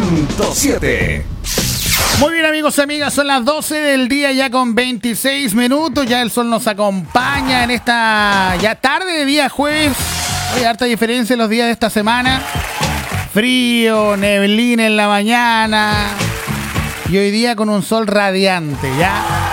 100.7. Muy bien, amigos y amigas, son las 12 del día ya con 26 minutos. Ya el sol nos acompaña en esta ya tarde de día jueves. Hay harta diferencia en los días de esta semana. Frío, neblina en la mañana. Y hoy día con un sol radiante, ¿ya?